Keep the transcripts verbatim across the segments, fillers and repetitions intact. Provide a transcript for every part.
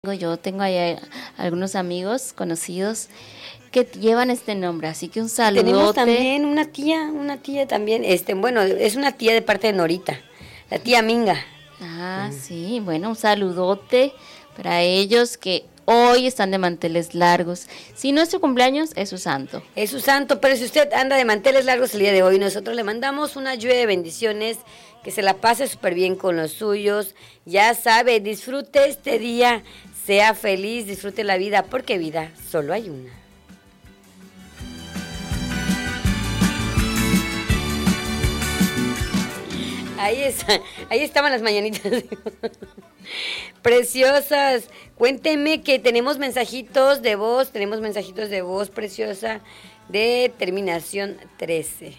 Yo tengo ahí algunos amigos conocidos que llevan este nombre, así que un saludote. Tenemos también una tía, una tía también, este, bueno, es una tía de parte de Norita, la tía Minga. Ah, sí, bueno, un saludote para ellos que hoy están de manteles largos. Si no es su cumpleaños, es su santo. Es su santo, pero si usted anda de manteles largos el día de hoy, nosotros le mandamos una lluvia de bendiciones, que se la pase súper bien con los suyos. Ya sabe, disfrute este día, sea feliz, disfrute la vida, porque vida solo hay una. Ahí está, ahí estaban las mañanitas. Preciosas, cuéntenme que tenemos mensajitos de voz, tenemos mensajitos de voz, preciosa, de terminación trece.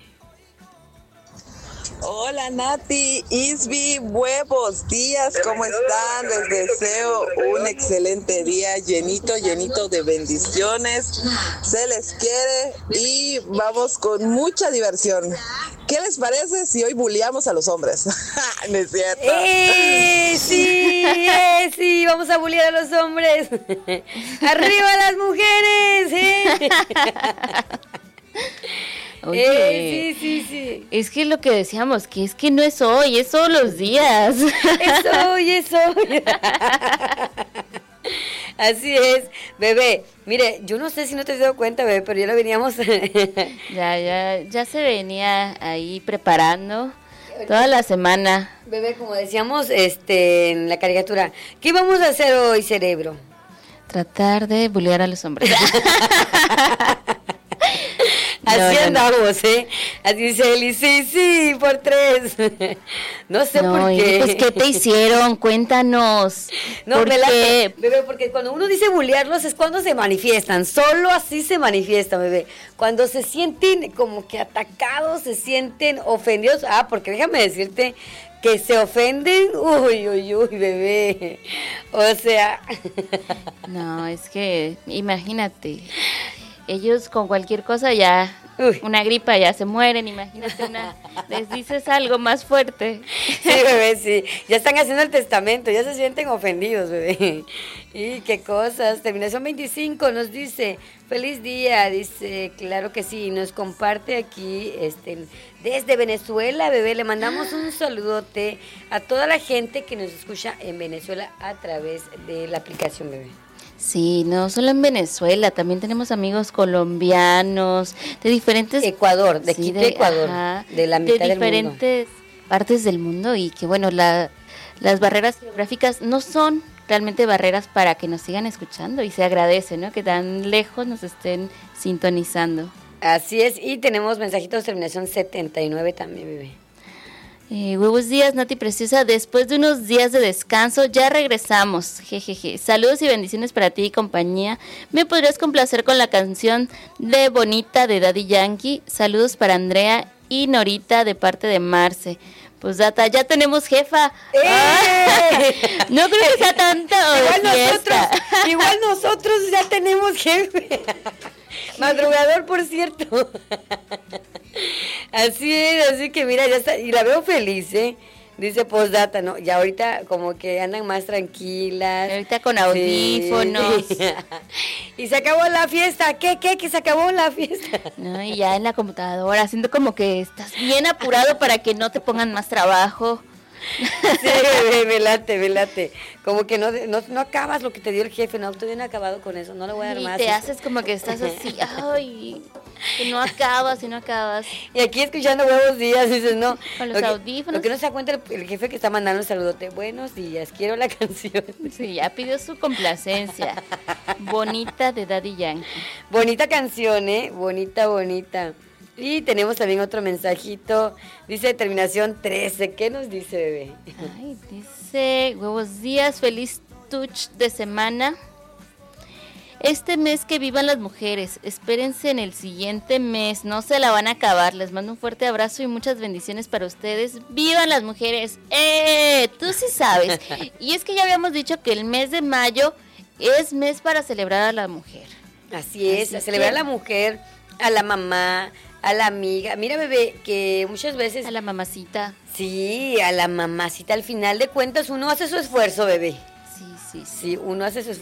Hola Nati, Isby, buenos días, ¿cómo están? Les deseo un excelente día llenito, llenito de bendiciones, se les quiere y vamos con mucha diversión. ¿Qué les parece si hoy bulleamos a los hombres? ¿No es cierto? ¡Eh, sí, eh, sí, vamos a bullear a los hombres! ¡Arriba las mujeres! ¿eh? Oye, eh, sí, sí, sí. Es que lo que decíamos, que es que no es hoy, es todos los días. Es hoy, es hoy. Así es, bebé. Mire, yo no sé si no te has dado cuenta, bebé, pero ya lo veníamos. ya, ya, ya se venía ahí preparando toda la semana. Bebé, como decíamos, este, en la caricatura, ¿qué vamos a hacer hoy, cerebro? Tratar de bullear a los hombres. Así no, no, andamos, ¿eh? Así dice Eli, sí, sí, por tres. No sé no, por qué. Pues, ¿qué te hicieron? Cuéntanos. No, ¿Por me la, qué? bebé, porque cuando uno dice bullearlos es cuando se manifiestan. Solo así se manifiestan, bebé. Cuando se sienten como que atacados, se sienten ofendidos. Ah, porque déjame decirte que se ofenden. Uy, uy, uy, bebé. O sea. No, es que, imagínate. Ellos con cualquier cosa ya, Uy. una gripa ya se mueren, imagínate, una, les dices algo más fuerte. Sí, bebé, sí, ya están haciendo el testamento, ya se sienten ofendidos, bebé. Y qué cosas, terminación veinticinco nos dice, feliz día, dice, claro que sí, nos comparte aquí, este, desde Venezuela, bebé, le mandamos un saludote a toda la gente que nos escucha en Venezuela a través de la aplicación, bebé. Sí, no solo en Venezuela, también tenemos amigos colombianos, de diferentes... Ecuador, de sí, Quito, de, Ecuador, ajá, de la mitad de del mundo. De diferentes partes del mundo y que bueno, la, las barreras geográficas no son realmente barreras para que nos sigan escuchando y se agradece, ¿no? Que tan lejos nos estén sintonizando. Así es, y tenemos mensajitos de terminación setenta y nueve también, bebé. Eh, buenos días, Nati Preciosa. Después de unos días de descanso, ya regresamos. Jejeje. Saludos y bendiciones para ti y compañía. ¿Me podrías complacer con la canción de Bonita de Daddy Yankee? Saludos para Andrea y Norita de parte de Marce. Pues data, ya tenemos jefa. ¡Eh! Ah, no creo que sea tanto. Igual nosotros, igual nosotros ya tenemos jefe. Madrugador, por cierto. Así es, así que mira, ya está, y la veo feliz, ¿eh? Dice postdata, ¿no? Ya ahorita como que andan más tranquilas. Ahorita con audífonos. Sí. Y se acabó la fiesta. ¿Qué, qué? Que se acabó la fiesta. No, y ya en la computadora, haciendo como que estás bien apurado para que no te pongan más trabajo. Sí, bebé, me late, me late. Como que no, no, no acabas lo que te dio el jefe, no, estoy bien acabado con eso, no le voy a dar y más. Y te haces como que estás así, ay, que no acabas y no acabas. Y aquí escuchando buenos días, dices, no. Con los lo audífonos. Que, lo que no se da cuenta el, el jefe que está mandando un saludote, buenos días, quiero la canción. Sí, ya pidió su complacencia. Bonita de Daddy Yankee. Bonita canción, ¿eh? Bonita, bonita. Y tenemos también otro mensajito, dice terminación trece, ¿qué nos dice, bebé? Ay, dice, buenos días, feliz touch de semana. Este mes que vivan las mujeres, espérense en el siguiente mes, no se la van a acabar. Les mando un fuerte abrazo y muchas bendiciones para ustedes. ¡Vivan las mujeres! ¡Eh! Tú sí sabes. Y es que ya habíamos dicho que el mes de mayo es mes para celebrar a la mujer. Así es, Así a celebrar que... a la mujer, a la mamá, a la amiga. Mira, bebé, que muchas veces... A la mamacita. Sí, a la mamacita. Al final de cuentas uno hace su esfuerzo, bebé. Sí, sí, sí. Si uno hace su